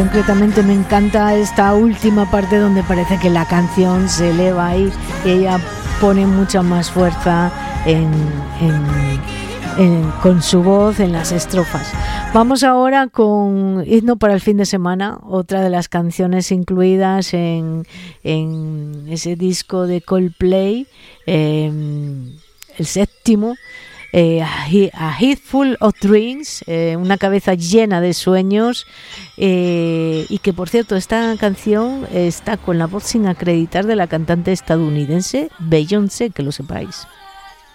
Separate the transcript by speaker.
Speaker 1: Concretamente me encanta esta última parte donde parece que la canción se eleva y ella pone mucha más fuerza con su voz en las estrofas. Vamos ahora con Himno para el fin de semana, otra de las canciones incluidas en ese disco de Coldplay, el séptimo. A Head Full of Dreams, una cabeza llena de sueños, y que por cierto esta canción está con la voz sin acreditar de la cantante estadounidense Beyoncé, que lo sepáis.